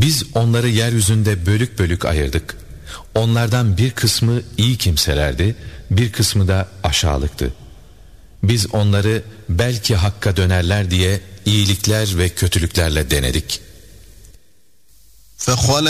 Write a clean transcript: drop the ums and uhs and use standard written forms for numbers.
Biz onları yeryüzünde bölük bölük ayırdık. Onlardan bir kısmı iyi kimselerdi, bir kısmı da aşağılıktı. Biz onları belki hakka dönerler diye iyilikler ve kötülüklerle denedik.